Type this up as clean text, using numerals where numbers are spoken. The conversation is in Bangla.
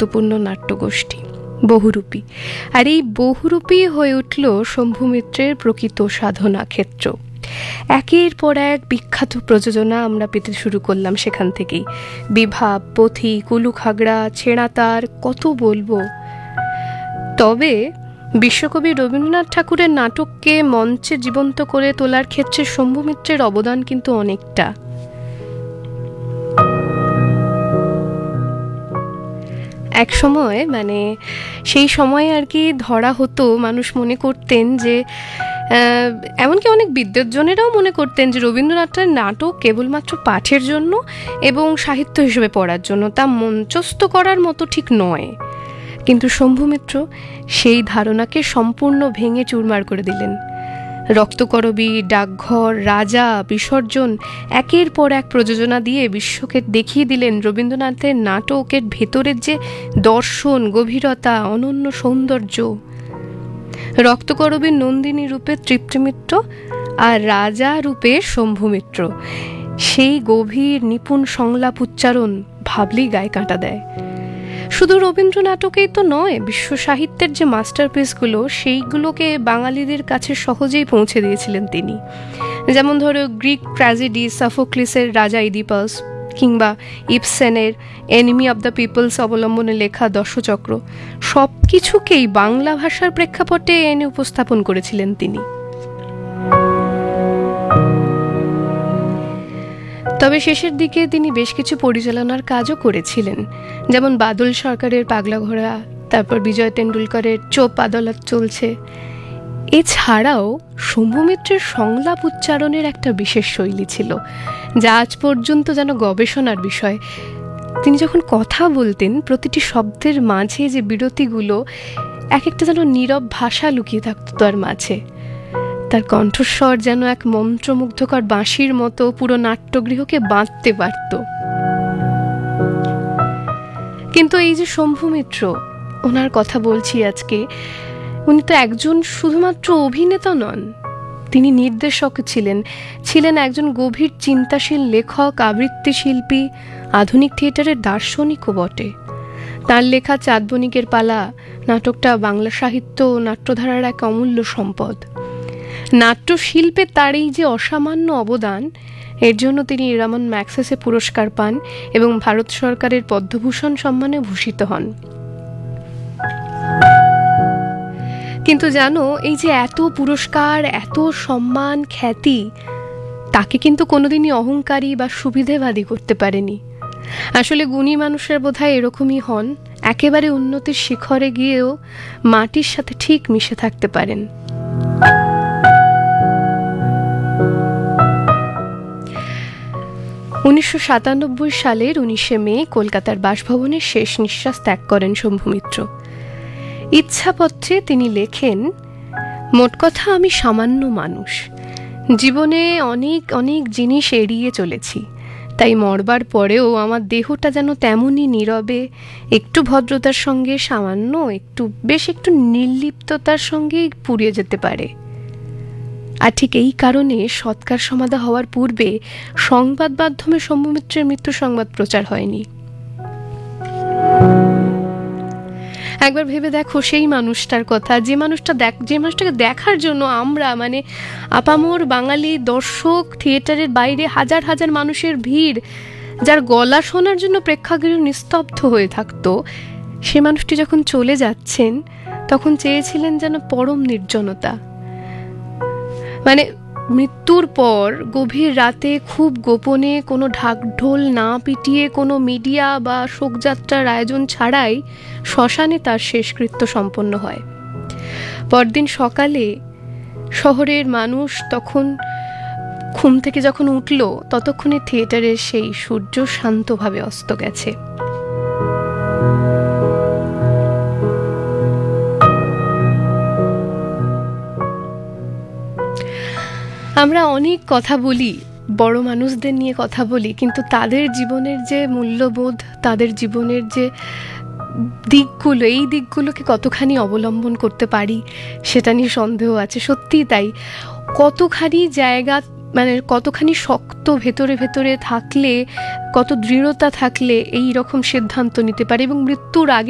গুরুত্বপূর্ণ নাট্যগোষ্ঠী বহুরূপী। আর এই বহুরূপী হয়ে উঠল শম্ভু মিত্রের প্রকৃত সাধনা ক্ষেত্র। একের পর এক বিখ্যাত প্রযোজনা আমরা পেতে শুরু করলাম সেখান থেকেই। বিভাব, পথি, কুলু খাগড়া, ছেঁড়াতার, কত বলবো। তবে বিশ্বকবি রবীন্দ্রনাথ ঠাকুরের নাটককে মঞ্চে জীবন্ত করে তোলার ক্ষেত্রে শম্ভু মিত্রের অবদান কিন্তু অনেকটা। এক সময় সেই সময়ে আর কি ধরা হতো, মানুষ মনে করতেন যে, এমনকি অনেক বিদ্বজ্জনেরাও মনে করতেন যে রবীন্দ্রনাথের নাটক কেবলমাত্র পাঠের জন্য এবং সাহিত্য হিসেবে পড়ার জন্য, তা মঞ্চস্থ করার মতো ঠিক নয়। কিন্তু শম্ভু মিত্র সেই ধারণাকে সম্পূর্ণ ভেঙে চুরমার করে দিলেন। রক্তকরবী, ডাকঘর, রাজা, বিসর্জন, একের পর এক প্রযোজনা দিয়ে বিশ্বকে দেখিয়ে দিলেন রবীন্দ্রনাথের নাটকের ভেতরের যে দর্শন, গভীরতা, অনন্য সৌন্দর্য। রক্তকরবীর নন্দিনী রূপে তৃপ্তি মিত্র আর রাজা রূপে শম্ভু মিত্র, সেই গভীর নিপুণ সংলাপ উচ্চারণ ভাবলেই গায়ে কাঁটা দেয়। শুধু রবীন্দ্র নাটকেই তো নয়, বিশ্ব সাহিত্যের যে মাস্টারপিসগুলো সেইগুলোকে বাঙালিদের কাছে সহজেই পৌঁছে দিয়েছিলেন তিনি। যেমন ধরো গ্রিক ট্র্যাজেডি সফোক্লিসের রাজা ইডিপাস, কিংবা ইবসেনের এনিমি অব দ্য পিপলস অবলম্বনে লেখা দশচক্র, সব কিছুকেই বাংলা ভাষার প্রেক্ষাপটে এনে উপস্থাপন করেছিলেন তিনি। তবে শেষের দিকে তিনি বেশ কিছু পরিচালনার কাজও করেছিলেন, যেমন বাদল সরকারের পাগলা ঘোড়া, তারপর বিজয় তেন্ডুলকরের চোপ আদালত চলছে। এছাড়াও শম্ভু মিত্রের সংলাপ উচ্চারণের একটা বিশেষ শৈলী ছিল, যা আজ পর্যন্ত যেন গবেষণার বিষয়। তিনি যখন কথা বলতেন, প্রতিটি শব্দের মাঝে যে বিরতিগুলো, এক একটা যেন নীরব ভাষা লুকিয়ে থাকত তার মাঝে। তার কণ্ঠস্বর যেন এক মন্ত্রমুগ্ধকর বাঁশির মতো পুরো নাট্যগৃহকে বাঁধতে পারত। কিন্তু এই যে শম্ভু মিত্র, ওনার কথা বলছি আজকে, উনি তো একজন শুধুমাত্র অভিনেতা নন, তিনি নির্দেশক ছিলেন একজন গভীর চিন্তাশীল লেখক, আবৃত্তি শিল্পী, আধুনিক থিয়েটারের দার্শনিকও বটে। তার লেখা চাঁদ বণিকের পালা নাটকটা বাংলা সাহিত্য ও নাট্যধারার এক অমূল্য সম্পদ। নাট্যশিল্পে তার এই যে অসামান্য অবদান, এর জন্য তিনি রামন ম্যাগসেসে পুরস্কার পান এবং ভারত সরকারের পদ্মভূষণ সম্মানে ভূষিত হন। কিন্তু জানো, এই যে এত পুরস্কার, এত সম্মান, খ্যাতি, তাকে কিন্তু কোনোদিনই অহংকারী বা সুবিধেবাদী করতে পারেনি। আসলে গুণী মানুষের বোধহয় এরকমই হন, একেবারে উন্নতির শিখরে গিয়েও মাটির সাথে ঠিক মিশে থাকতে পারেন। উনিশশো 97 সালের 19শে মে কলকাতার বাসভবনে শেষ নিঃশ্বাস ত্যাগ করেন শম্ভু মিত্র। ইচ্ছাপত্রে তিনি লেখেন, মোট কথা আমি সামান্য মানুষ, জীবনে অনেক অনেক জিনিস এড়িয়ে চলেছি, তাই মরবার পরেও আমার দেহটা যেন তেমনই নীরবে, একটু ভদ্রতার সঙ্গে, সামান্য একটু নির্লিপ্ততার সঙ্গে পুড়িয়ে যেতে পারে। আর ঠিক এই কারণে সৎকার সমাধা হওয়ার পূর্বে সংবাদ মাধ্যমে শম্ভু মিত্রের মৃত্যু সংবাদ প্রচার হয়নি। একবার ভেবে দেখো সেই মানুষটার কথা, যে মানুষটাকে দেখার জন্য আমরা আপামর বাঙালি দর্শক, থিয়েটারের বাইরে হাজার হাজার মানুষের ভিড়, যার গলা শোনার জন্য প্রেক্ষাগৃহ নিস্তব্ধ হয়ে থাকতো, সে মানুষটি যখন চলে যাচ্ছেন, তখন চেয়েছিলেন যেন পরম নির্জনতা। মৃত্যুর পর গভীর রাতে খুব গোপনে, কোনো ঢাকঢোল না পিটিয়ে, কোনো মিডিয়া বা শোকযাত্রার আয়োজন ছাড়াই শ্মশানে তার শেষকৃত্য সম্পন্ন হয়। পরদিন সকালে শহরের মানুষ তখন ঘুম থেকে যখন উঠল, ততক্ষণে থিয়েটারের সেই সূর্য শান্তভাবে অস্ত গেছে। আমরা অনেক কথা বলি, বড় মানুষদের নিয়ে কথা বলি, কিন্তু তাদের জীবনের যে মূল্যবোধ, তাদের জীবনের যে দিকগুলো, এই দিকগুলোকে কতখানি অবলম্বন করতে পারি সেটা নিয়ে সন্দেহ আছে। সত্যিই তাই, কতখানি জায়গা কতখানি শক্ত ভেতরে ভেতরে থাকলে, কত দৃঢ়তা থাকলে এই রকম সিদ্ধান্ত নিতে পারে এবং মৃত্যুর আগে